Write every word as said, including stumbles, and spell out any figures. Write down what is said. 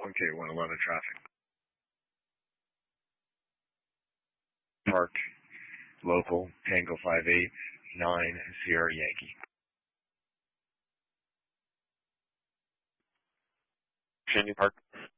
Okay, one eleven traffic. Park, local, Tango five eight nine Sierra Yankee. Changing Park.